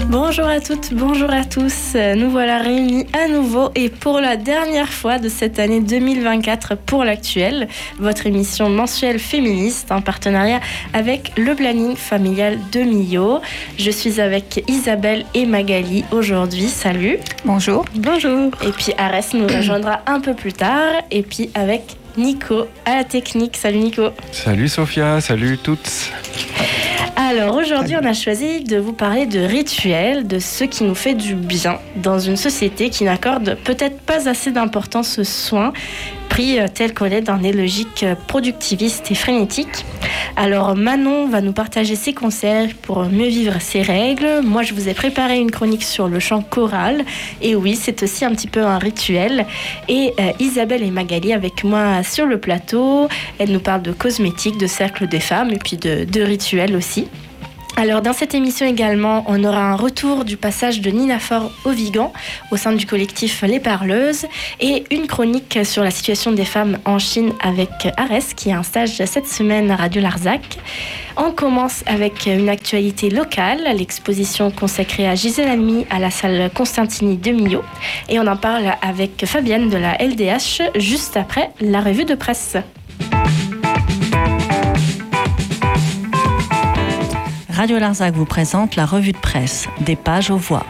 Bonjour à toutes, bonjour à tous. Nous voilà réunis à nouveau et pour la dernière fois de cette année 2024 pour l'actuel, votre émission mensuelle féministe en partenariat avec le planning familial de Millau. Je suis avec Isabelle et Magali aujourd'hui. Salut. Bonjour. Bonjour. Et puis Arès nous rejoindra un peu plus tard et puis avec Nico à la technique. Salut Nico. Salut Sophia, salut toutes. Alors aujourd'hui, on a choisi de vous parler de rituels, de ce qui nous fait du bien dans une société qui n'accorde peut-être pas assez d'importance aux soins pris tel qu'on est dans des logiques productivistes et frénétiques. Alors Manon va nous partager ses conseils pour mieux vivre ses règles. Moi, je vous ai préparé une chronique sur le chant choral. Et oui, c'est aussi un petit peu un rituel. Et Isabelle et Magali avec moi sur le plateau. Elles nous parlent de cosmétiques, de cercle des femmes et puis de rituels aussi. Alors dans cette émission également, on aura un retour du passage de Nina Faure au Vigan au sein du collectif Les Parleuses et une chronique sur la situation des femmes en Chine avec Arès qui a un stage cette semaine à Radio Larzac. On commence avec une actualité locale, l'exposition consacrée à Gisèle Halimi à la salle Constantini de Millau et on en parle avec Fabienne de la LDH juste après la revue de presse. Radio Larzac vous présente la revue de presse, des pages aux voix.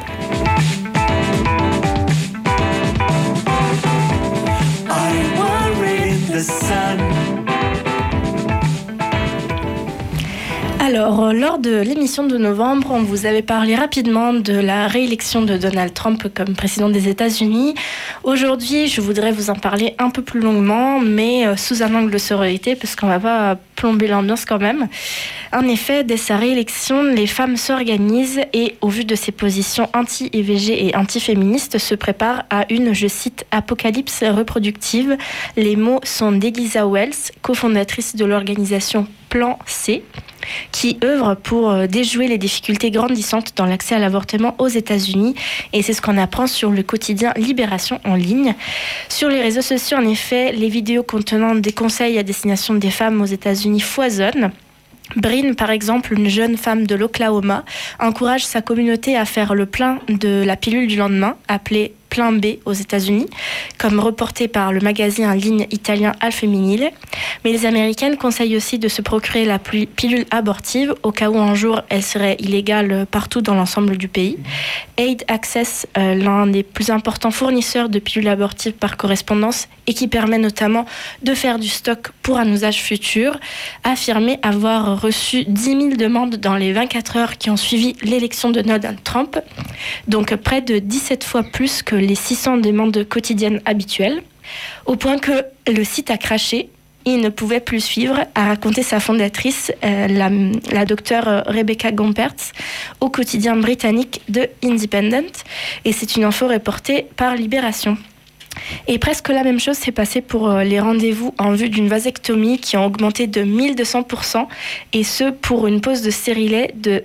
Alors, lors de l'émission de novembre, on vous avait parlé rapidement de la réélection de Donald Trump comme président des États-Unis. Aujourd'hui, je voudrais vous en parler un peu plus longuement, mais sous un angle de sororité, parce qu'on va pas plomber l'ambiance quand même. En effet, dès sa réélection, les femmes s'organisent et, au vu de ses positions anti-IVG et anti-féministes, se préparent à une, je cite, apocalypse reproductive. Les mots sont d'Elisa Wells, cofondatrice de l'organisation Plan C, qui œuvre pour déjouer les difficultés grandissantes dans l'accès à l'avortement aux États-Unis. Et c'est ce qu'on apprend sur le quotidien Libération en ligne. Sur les réseaux sociaux, en effet, les vidéos contenant des conseils à destination des femmes aux États-Unis foisonnent. Bryn, par exemple, une jeune femme de l'Oklahoma, encourage sa communauté à faire le plein de la pilule du lendemain, appelée Plein B aux États-Unis, comme reporté par le magazine en ligne italien Al Femminile. Mais les Américaines conseillent aussi de se procurer la pilule abortive au cas où un jour elle serait illégale partout dans l'ensemble du pays. Aid Access, l'un des plus importants fournisseurs de pilules abortives par correspondance et qui permet notamment de faire du stock pour un usage futur, a affirmé avoir reçu 10 000 demandes dans les 24 heures qui ont suivi l'élection de Donald Trump, donc près de 17 fois plus que les 600 demandes quotidiennes habituelles, au point que le site a craché. Il ne pouvait plus suivre, a raconté sa fondatrice, la docteure Rebecca Gompertz, au quotidien britannique The Independent. Et c'est une info reportée par Libération. Et presque la même chose s'est passée pour les rendez-vous en vue d'une vasectomie qui ont augmenté de 1200%, et ce pour une pause de stérilet de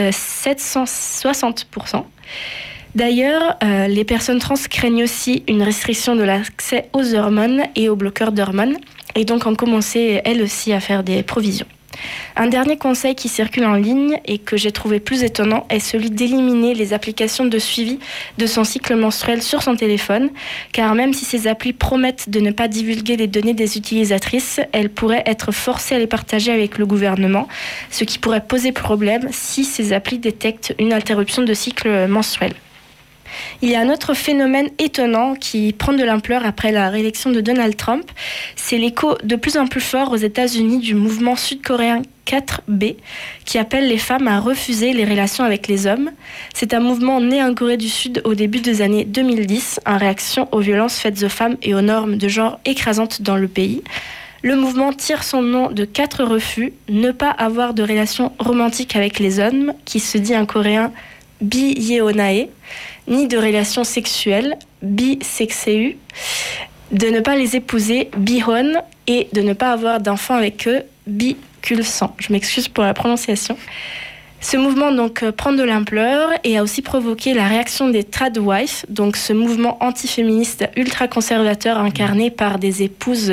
760%. D'ailleurs, les personnes trans craignent aussi une restriction de l'accès aux hormones et aux bloqueurs d'hormones, et donc ont commencé, elles aussi, à faire des provisions. Un dernier conseil qui circule en ligne et que j'ai trouvé plus étonnant est celui d'éliminer les applications de suivi de son cycle menstruel sur son téléphone, car même si ces applis promettent de ne pas divulguer les données des utilisatrices, elles pourraient être forcées à les partager avec le gouvernement, ce qui pourrait poser problème si ces applis détectent une interruption de cycle menstruel. Il y a un autre phénomène étonnant qui prend de l'ampleur après la réélection de Donald Trump. C'est l'écho de plus en plus fort aux États-Unis du mouvement sud-coréen 4B qui appelle les femmes à refuser les relations avec les hommes. C'est un mouvement né en Corée du Sud au début des années 2010 en réaction aux violences faites aux femmes et aux normes de genre écrasantes dans le pays. Le mouvement tire son nom de 4 refus: ne pas avoir de relations romantiques avec les hommes, qui se dit en coréen bi-yeonae, ni de relations sexuelles, bi-sexeu, de ne pas les épouser, bihon, et de ne pas avoir d'enfants avec eux, biculsan. Je m'excuse pour la prononciation. Ce mouvement donc prend de l'ampleur et a aussi provoqué la réaction des tradwives, donc ce mouvement antiféministe ultra-conservateur incarné par des épouses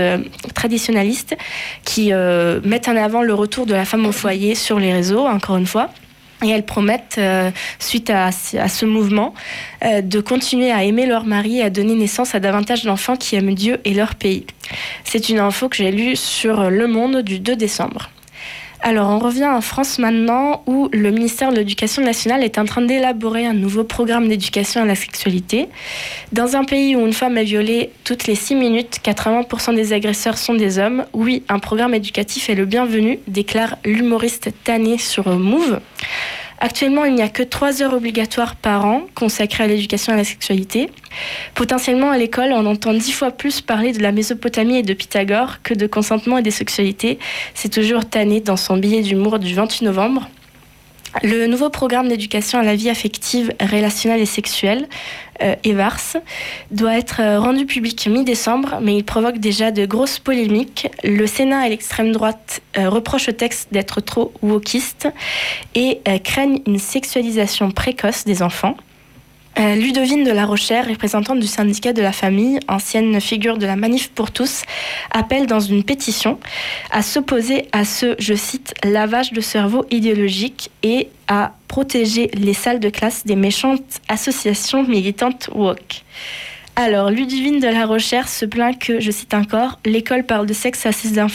traditionnalistes qui mettent en avant le retour de la femme au foyer sur les réseaux, encore une fois. Et elles promettent, suite à ce mouvement, de continuer à aimer leur mari et à donner naissance à davantage d'enfants qui aiment Dieu et leur pays. C'est une info que j'ai lue sur Le Monde du 2 décembre. Alors, on revient en France maintenant, où le ministère de l'Éducation nationale est en train d'élaborer un nouveau programme d'éducation à la sexualité. Dans un pays où une femme est violée toutes les 6 minutes, 80% des agresseurs sont des hommes. Oui, un programme éducatif est le bienvenu, déclare l'humoriste Tané sur Move. Actuellement, il n'y a que 3 heures obligatoires par an consacrées à l'éducation à la sexualité. Potentiellement, à l'école, on entend 10 fois plus parler de la Mésopotamie et de Pythagore que de consentement et des sexualités. C'est toujours Tané dans son billet d'humour du 28 novembre. Le nouveau programme d'éducation à la vie affective, relationnelle et sexuelle, EVARS, doit être rendu public mi-décembre, mais il provoque déjà de grosses polémiques. Le Sénat et l'extrême droite reprochent au texte d'être trop wokiste et craignent une sexualisation précoce des enfants. Ludovine de la Rochère, représentante du syndicat de la famille, ancienne figure de la Manif pour tous, appelle dans une pétition à s'opposer à ce, je cite, lavage de cerveau idéologique et à protéger les salles de classe des méchantes associations militantes woke. Alors, Ludivine de la Rochère se plaint que, je cite encore, l'école parle de sexe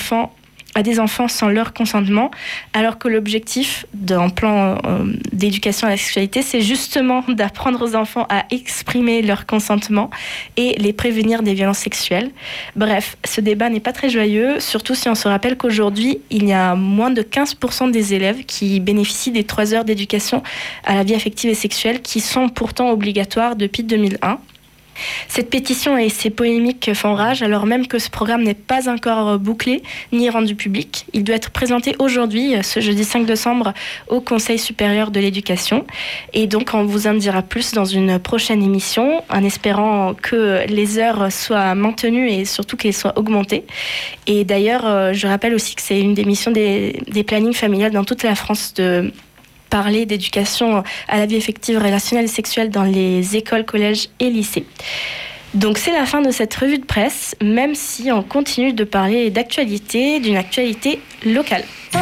à des enfants sans leur consentement, alors que l'objectif d'un plan d'éducation à la sexualité, c'est justement d'apprendre aux enfants à exprimer leur consentement et les prévenir des violences sexuelles. Bref, ce débat n'est pas très joyeux, surtout si on se rappelle qu'aujourd'hui, il y a moins de 15% des élèves qui bénéficient des 3 heures d'éducation à la vie affective et sexuelle qui sont pourtant obligatoires depuis 2001. Cette pétition et ces polémiques font rage, alors même que ce programme n'est pas encore bouclé ni rendu public. Il doit être présenté aujourd'hui, ce jeudi 5 décembre, au Conseil supérieur de l'éducation. Et donc, on vous en dira plus dans une prochaine émission, en espérant que les heures soient maintenues et surtout qu'elles soient augmentées. Et d'ailleurs, je rappelle aussi que c'est une des missions des plannings familiales dans toute la France de parler d'éducation à la vie affective, relationnelle et sexuelle dans les écoles, collèges et lycées. Donc c'est la fin de cette revue de presse, même si on continue de parler d'actualité, d'une actualité locale.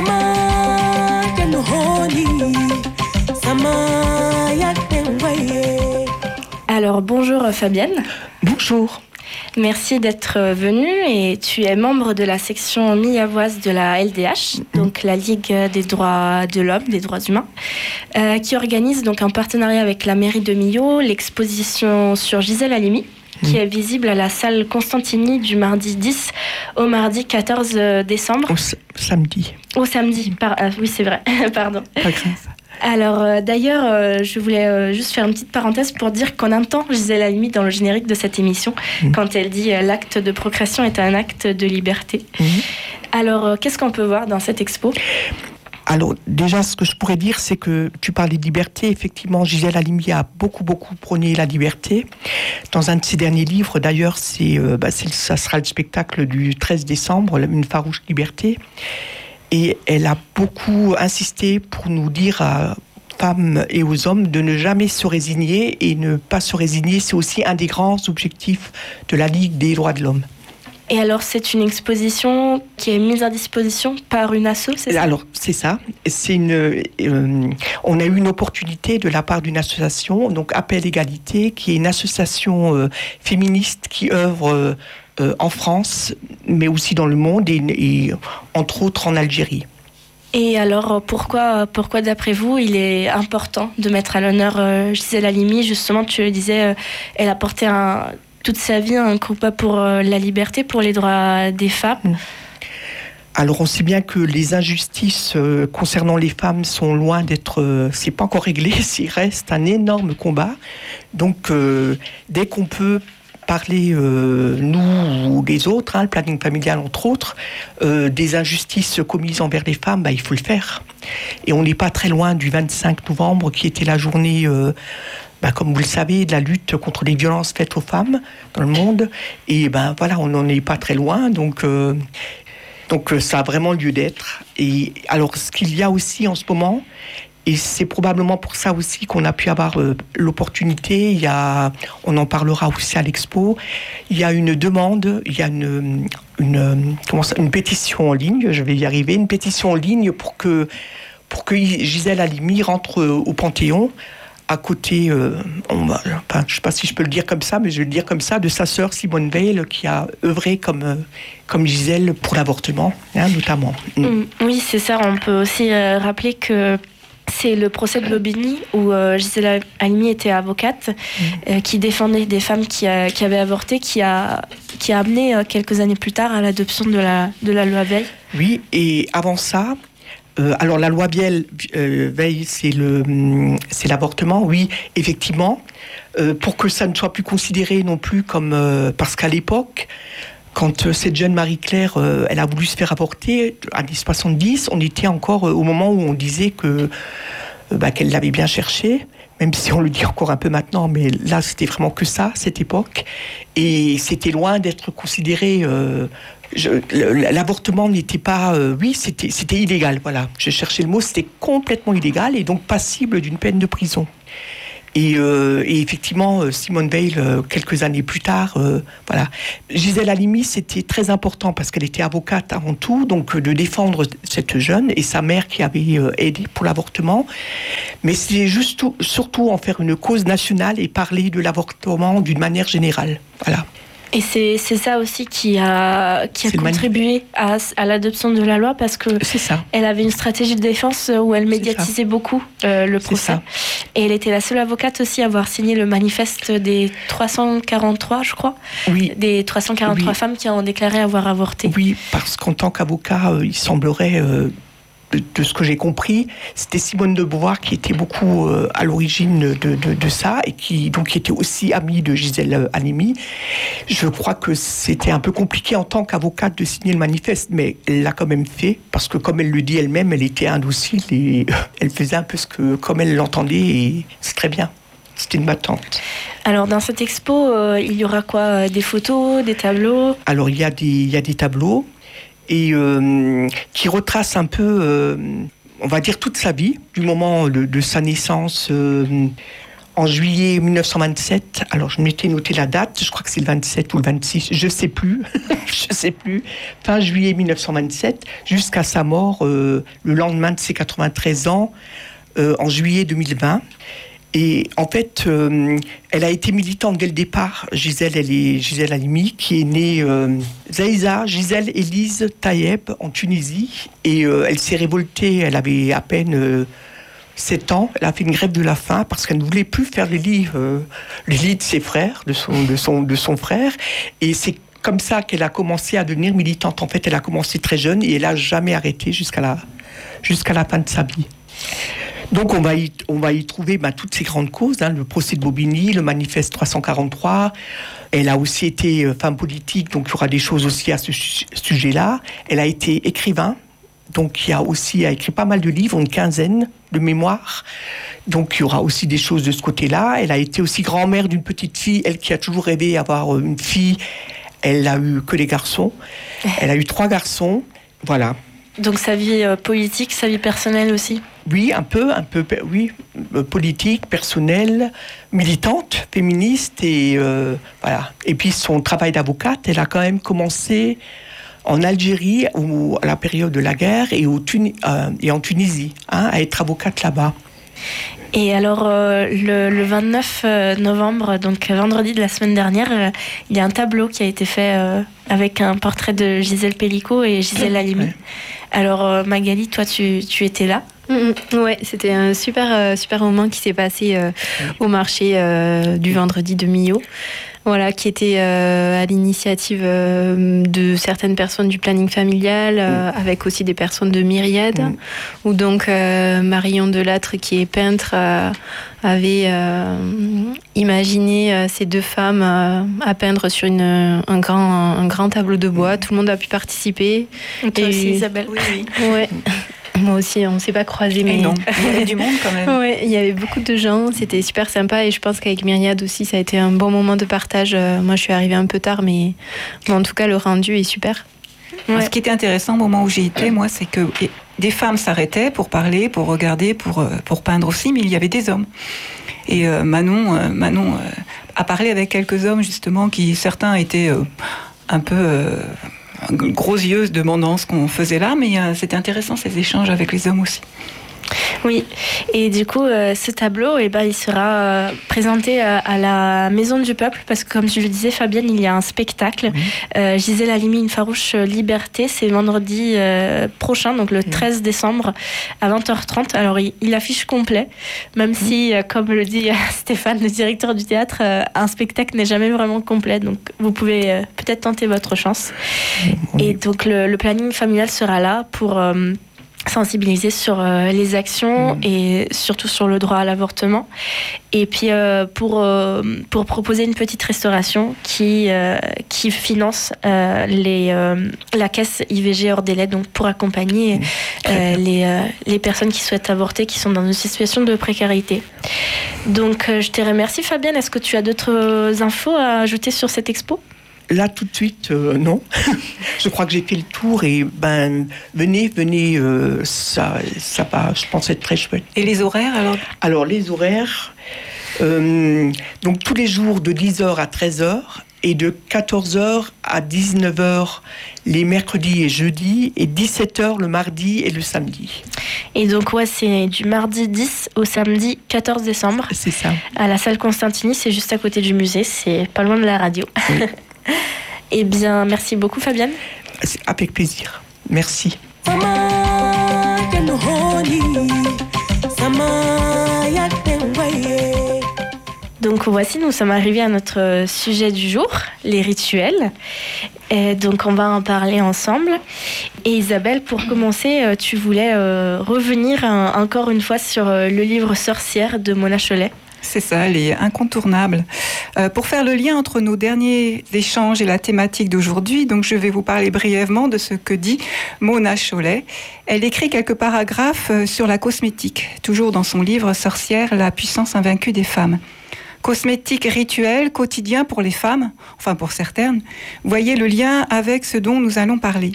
Alors bonjour Fabienne. Bonjour. Merci d'être venue et tu es membre de la section mi-avoise de la LDH, donc la Ligue des droits de l'homme, des droits humains, qui organise donc en partenariat avec la mairie de Millau l'exposition sur Gisèle Halimi, qui est visible à la salle Constantini du mardi 10 au mardi 14 décembre. Samedi. Au samedi, oui c'est vrai, pardon. Pas grave. Alors d'ailleurs, je voulais juste faire une petite parenthèse pour dire qu'on entend Gisèle Halimi dans le générique de cette émission quand elle dit l'acte de procréation est un acte de liberté. Alors qu'est-ce qu'on peut voir dans cette expo ? Alors déjà, ce que je pourrais dire, c'est que tu parlais de liberté. Effectivement, Gisèle Halimi a beaucoup prôné la liberté. Dans un de ses derniers livres, d'ailleurs, ça sera le spectacle du 13 décembre, Une farouche liberté. Et elle a beaucoup insisté pour nous dire à femmes et aux hommes de ne jamais se résigner. Et ne pas se résigner, c'est aussi un des grands objectifs de la Ligue des droits de l'homme. Et alors, c'est une exposition qui est mise à disposition par une asso, c'est ça ? Alors, c'est ça. On a eu une opportunité de la part d'une association, donc Appel Égalité, qui est une association féministe qui œuvre en France, mais aussi dans le monde et entre autres en Algérie. Et alors, pourquoi d'après vous, il est important de mettre à l'honneur Gisèle Halimi ? Justement, tu le disais, elle a porté toute sa vie un combat pour la liberté, pour les droits des femmes. Alors, on sait bien que les injustices concernant les femmes sont loin d'être... c'est pas encore réglé, il reste un énorme combat. Donc, dès qu'on peut parler, nous ou les autres, le planning familial entre autres, des injustices commises envers les femmes, il faut le faire. Et on n'est pas très loin du 25 novembre, qui était la journée, comme vous le savez, de la lutte contre les violences faites aux femmes dans le monde. Et voilà, on n'en est pas très loin, donc ça a vraiment lieu d'être. Et alors, ce qu'il y a aussi en ce moment, et c'est probablement pour ça aussi qu'on a pu avoir l'opportunité, on en parlera aussi à l'expo, il y a une demande, il y a une pétition en ligne, je vais y arriver, une pétition en ligne pour pour que Gisèle Halimi rentre au Panthéon à côté, je ne sais pas si je peux le dire comme ça, mais je vais le dire comme ça, de sa sœur Simone Veil, qui a œuvré comme Gisèle pour l'avortement, notamment. Oui, c'est ça. On peut aussi rappeler que c'est le procès de Bobigny où Gisèle Halimi était avocate, qui défendait des femmes qui avaient avorté, qui a amené quelques années plus tard à l'adoption de la loi Veil. Oui, et avant ça, alors la loi Veil, c'est l'avortement, oui, effectivement, pour que ça ne soit plus considéré non plus comme... parce qu'à l'époque, quand cette jeune Marie-Claire, elle a voulu se faire avorter, années 70, on était encore au moment où on disait qu'elle l'avait bien cherché, même si on le dit encore un peu maintenant, mais là, c'était vraiment que ça, cette époque. Et c'était loin d'être considéré... l'avortement n'était pas... oui, c'était illégal, voilà. Je cherchais le mot, c'était complètement illégal et donc passible d'une peine de prison. Et effectivement, Simone Veil, quelques années plus tard, voilà. Gisèle Halimi, c'était très important parce qu'elle était avocate avant tout, donc de défendre cette jeune et sa mère qui avait aidé pour l'avortement. Mais c'est juste surtout en faire une cause nationale et parler de l'avortement d'une manière générale. Voilà. Et c'est ça aussi qui a contribué à l'adoption de la loi, parce que elle avait une stratégie de défense où elle médiatisait beaucoup le procès. Et elle était la seule avocate aussi à avoir signé le manifeste des 343, je crois. Oui. Des 343 femmes qui ont déclaré avoir avorté. Oui, parce qu'en tant qu'avocat, il semblerait... de ce que j'ai compris, c'était Simone de Beauvoir qui était beaucoup à l'origine de ça et qui était aussi amie de Gisèle Halimi. Je crois que c'était un peu compliqué en tant qu'avocate de signer le manifeste, mais elle l'a quand même fait parce que, comme elle le dit elle-même, elle était indocile et elle faisait un peu comme elle l'entendait et c'est très bien. C'était une battante. Alors, dans cette expo, il y aura quoi ? Des photos, des tableaux ? Alors, il y a des tableaux et qui retrace un peu, on va dire, toute sa vie, du moment de sa naissance en juillet 1927. Alors, je m'étais noté la date, je crois que c'est le 27 ou le 26, je sais plus, fin juillet 1927, jusqu'à sa mort le lendemain de ses 93 ans, en juillet 2020. Et en fait, elle a été militante dès le départ. Gisèle Halimi, qui est née Zaïza Gisèle Élise Tayeb en Tunisie. Et elle s'est révoltée, elle avait à peine 7 ans. Elle a fait une grève de la faim parce qu'elle ne voulait plus faire les lits de ses frères, de son frère. Et c'est comme ça qu'elle a commencé à devenir militante. En fait, elle a commencé très jeune et elle n'a jamais arrêté jusqu'à la fin de sa vie. Donc on va y trouver toutes ces grandes causes, le procès de Bobigny, le manifeste 343. Elle a aussi été femme politique, donc il y aura des choses aussi à ce sujet-là. Elle a été écrivain, donc il a écrit pas mal de livres, une quinzaine de mémoires. Donc il y aura aussi des choses de ce côté-là. Elle a été aussi grand-mère d'une petite fille, elle qui a toujours rêvé d'avoir une fille. Elle n'a eu que des garçons. Elle a eu 3 garçons, voilà. Donc sa vie politique, sa vie personnelle aussi ? Oui, un peu, oui, politique, personnelle, militante, féministe et voilà. Et puis son travail d'avocate, elle a quand même commencé en Algérie à la période de la guerre et en Tunisie, à être avocate là-bas. Et alors, le 29 novembre, donc vendredi de la semaine dernière, il y a un tableau qui a été fait avec un portrait de Gisèle Pellicot et Gisèle Halimi. Ouais. Alors, Magali, toi, tu étais là ? Ouais, c'était un super moment qui s'est passé au marché du vendredi de Millau. Voilà, qui était à l'initiative de certaines personnes du planning familial, avec aussi des personnes de Myriade, où donc Marion Delattre, qui est peintre, avait imaginé ces 2 femmes à peindre sur un grand tableau de bois. Tout le monde a pu participer. Et toi aussi, Isabelle ? Oui. Ouais. Moi aussi, on ne s'est pas croisés, mais non, il y avait du monde quand même. Ouais, il y avait beaucoup de gens, c'était super sympa et je pense qu'avec Myriade aussi, ça a été un bon moment de partage. Moi, je suis arrivée un peu tard, mais en tout cas, le rendu est super. Ouais. Ce qui était intéressant au moment où j'y étais, moi, c'est que des femmes s'arrêtaient pour parler, pour regarder, pour peindre aussi, mais il y avait des hommes. Et Manon a parlé avec quelques hommes, justement, qui certains étaient un peu... gros yeux demandant ce qu'on faisait là, mais c'était intéressant ces échanges avec les hommes aussi. Oui, et du coup, ce tableau, il sera présenté à la Maison du Peuple, parce que comme je le disais, Fabienne, il y a un spectacle. Gisèle Halimi, Une farouche liberté, c'est vendredi prochain, donc le 13 décembre à 20h30. Alors, il affiche complet, même si, comme le dit Stéphane, le directeur du théâtre, un spectacle n'est jamais vraiment complet, donc vous pouvez peut-être tenter votre chance. Et donc, le planning familial sera là pour sensibiliser sur les actions et surtout sur le droit à l'avortement. Et puis pour proposer une petite restauration qui finance la caisse IVG hors délai, donc pour accompagner les personnes qui souhaitent avorter, qui sont dans une situation de précarité. Donc je te remercie Fabienne. Est-ce que tu as d'autres infos à ajouter sur cette expo ? Là, tout de suite, non. Je crois que j'ai fait le tour et venez, ça va, je pense, être très chouette. Et les horaires alors ? Alors, les horaires, donc tous les jours de 10h à 13h et de 14h à 19h les mercredis et jeudis et 17h le mardi et le samedi. Et donc, c'est du mardi 10 au samedi 14 décembre. C'est ça. À la salle Constantini, c'est juste à côté du musée, c'est pas loin de la radio. Oui. Eh bien, merci beaucoup Fabienne. Avec plaisir. Merci. Donc voici, nous sommes arrivés à notre sujet du jour, les rituels. Et donc on va en parler ensemble. Et Isabelle, pour commencer, tu voulais revenir encore une fois sur le livre Sorcière de Mona Chollet. C'est ça, elle est incontournable. Pour faire le lien entre nos derniers échanges et la thématique d'aujourd'hui, donc je vais vous parler brièvement de ce que dit Mona Chollet. Elle écrit quelques paragraphes sur la cosmétique, toujours dans son livre Sorcière, la puissance invaincue des femmes. Cosmétique, rituel, quotidien pour les femmes, enfin pour certaines. Voyez le lien avec ce dont nous allons parler.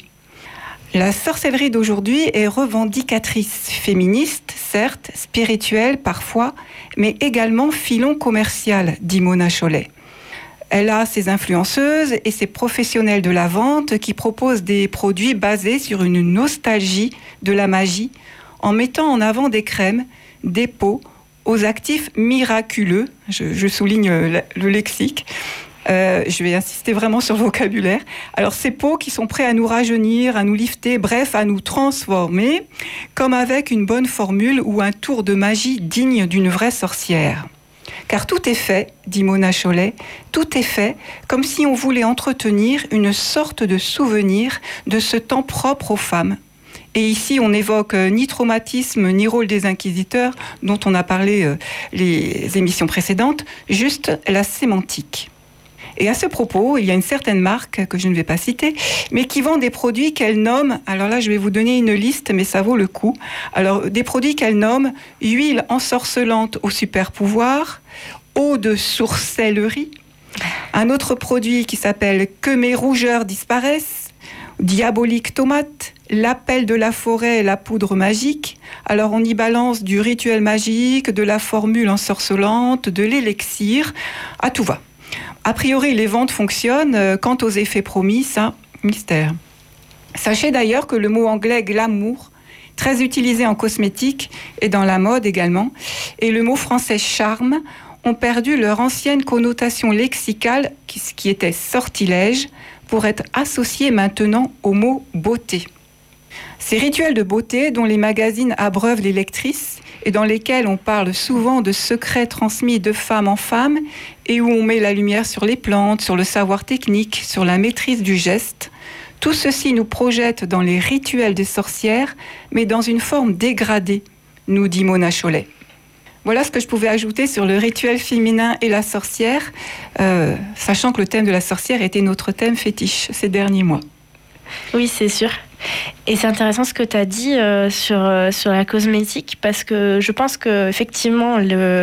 La sorcellerie d'aujourd'hui est revendicatrice, féministe, certes, spirituelle parfois, mais également filon commercial, dit Mona Chollet. Elle a ses influenceuses et ses professionnels de la vente qui proposent des produits basés sur une nostalgie de la magie, en mettant en avant des crèmes, des pots, aux actifs miraculeux, je souligne le lexique. Je vais insister vraiment sur le vocabulaire. Alors, ces pots qui sont prêts à nous rajeunir, à nous lifter, bref, à nous transformer, comme avec une bonne formule ou un tour de magie digne d'une vraie sorcière. Car tout est fait, dit Mona Chollet, tout est fait comme si on voulait entretenir une sorte de souvenir de ce temps propre aux femmes. Et ici, on n'évoque ni traumatisme, ni rôle des inquisiteurs, dont on a parlé les émissions précédentes, juste la sémantique. Et à ce propos, il y a une certaine marque, que je ne vais pas citer, mais qui vend des produits qu'elle nomme, alors là je vais vous donner une liste, mais ça vaut le coup. Alors des produits qu'elle nomme huile ensorcelante au super pouvoir, eau de sorcellerie, un autre produit qui s'appelle Que mes rougeurs disparaissent, diabolique tomate, l'appel de la forêt et la poudre magique. Alors on y balance du rituel magique, de la formule ensorcelante, de l'élixir, à tout va. A priori, les ventes fonctionnent. Quant aux effets promis, ça, mystère. Sachez d'ailleurs que le mot anglais glamour, très utilisé en cosmétique et dans la mode également, et le mot français charme ont perdu leur ancienne connotation lexicale, qui était sortilège, pour être associés maintenant au mot beauté. Ces rituels de beauté dont les magazines abreuvent les lectrices et dans lesquels on parle souvent de secrets transmis de femme en femme et où on met la lumière sur les plantes, sur le savoir technique, sur la maîtrise du geste, tout ceci nous projette dans les rituels des sorcières, mais dans une forme dégradée, nous dit Mona Chollet. Voilà ce que je pouvais ajouter sur le rituel féminin et la sorcière, sachant que le thème de la sorcière était notre thème fétiche ces derniers mois. Oui, c'est sûr. Et c'est intéressant ce que tu as dit sur la cosmétique, parce que je pense qu'effectivement,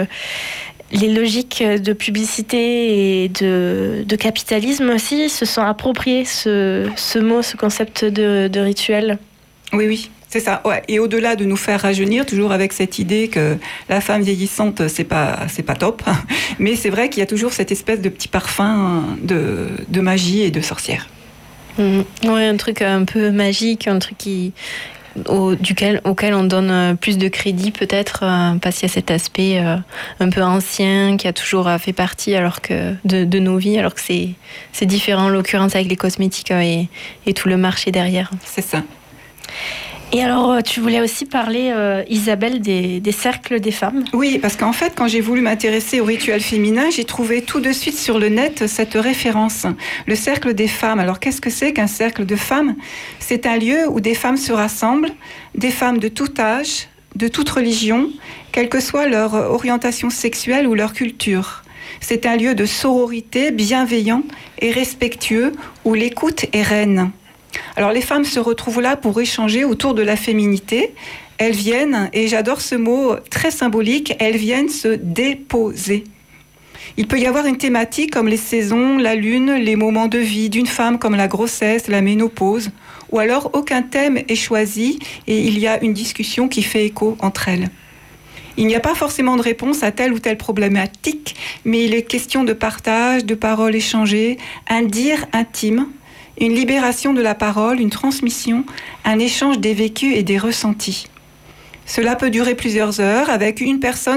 les logiques de publicité et de capitalisme aussi se sont appropriées ce mot, ce concept de rituel. Oui. C'est ça, ouais. Et au-delà de nous faire rajeunir, toujours avec cette idée que la femme vieillissante, c'est pas top. Mais c'est vrai qu'il y a toujours cette espèce de petit parfum de magie et de sorcière. Oui, un truc un peu magique, un truc auquel on donne plus de crédit peut-être parce qu'il y a cet aspect un peu ancien qui a toujours fait partie de nos vies, alors que c'est différent en l'occurrence avec les cosmétiques et tout le marché derrière. C'est ça. Et alors, tu voulais aussi parler, Isabelle, des cercles des femmes. Oui, parce qu'en fait, quand j'ai voulu m'intéresser au rituel féminin, j'ai trouvé tout de suite sur le net cette référence. Le cercle des femmes. Alors, qu'est-ce que c'est qu'un cercle de femmes ? C'est un lieu où des femmes se rassemblent, des femmes de tout âge, de toute religion, quelle que soit leur orientation sexuelle ou leur culture. C'est un lieu de sororité bienveillant et respectueux où l'écoute est reine. Alors les femmes se retrouvent là pour échanger autour de la féminité. Elles viennent, et j'adore ce mot très symbolique, elles viennent se déposer. Il peut y avoir une thématique comme les saisons, la lune, les moments de vie d'une femme comme la grossesse, la ménopause, ou alors aucun thème est choisi et il y a une discussion qui fait écho entre elles. Il n'y a pas forcément de réponse à telle ou telle problématique, mais il est question de partage, de paroles échangées, un dire intime, une libération de la parole, une transmission, un échange des vécus et des ressentis. Cela peut durer plusieurs heures avec une personne